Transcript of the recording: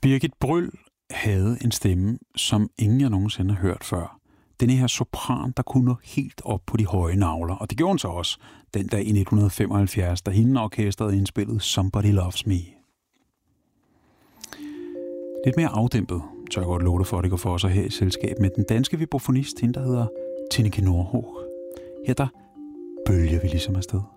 Birgit Bryl havde en stemme, som ingen jeg nogensinde har hørt før. Denne her sopran, der kunne nå helt op på de høje nagler. Og det gjorde hun så også den dag i 1975, da hende og orkestret indspillede Somebody Loves Me. Lidt mere afdæmpet, tør jeg godt love dig for, at det går for os her i selskab med den danske vibrafonist, hende der hedder Tineke Nordhoek. Her der bølger vi ligesom afsted.